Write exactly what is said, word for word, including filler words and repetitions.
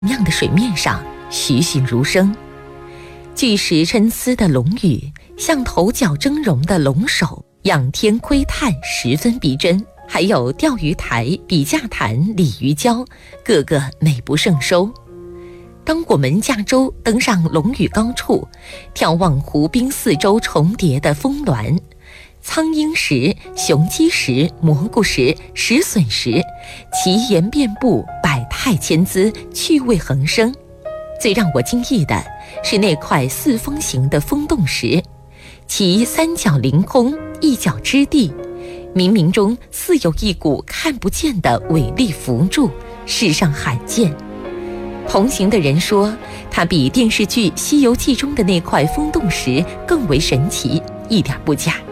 样的水面上栩栩如生。巨石参差的龙羽，像头角峥嵘的龙首，仰天窥探，十分逼真。还有钓鱼台、笔架潭、鲤鱼礁，个个美不胜收。当我们驾舟登上龙屿高处，眺望湖滨四周重叠的峰峦，苍鹰石、雄鸡石、蘑菇石、石笋石，奇岩遍布，百态千姿，趣味横生。最让我惊异的是那块四方形的风洞石，其三角凌空，一角支地，冥冥中似有一股看不见的伟力扶助，世上罕见。同行的人说，它比电视剧《西游记》中的那块风洞石更为神奇，一点不假。